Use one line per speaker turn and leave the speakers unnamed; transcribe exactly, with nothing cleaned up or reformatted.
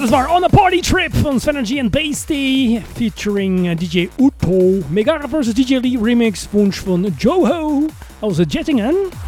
das war On a Party Trip von Svenergy and Basty featuring uh, D J Uto. Megara versus D J Lee Remix, Wunsch von Joho aus Jettingen.